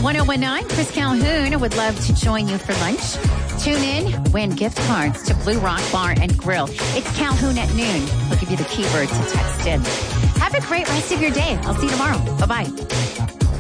1019, Chris Calhoun would love to join you for lunch. Tune in, win gift cards to Blue Rock Bar and Grill. It's Calhoun at noon. We'll give you the keyword to text in. Have a great rest of your day. I'll see you tomorrow. Bye-bye.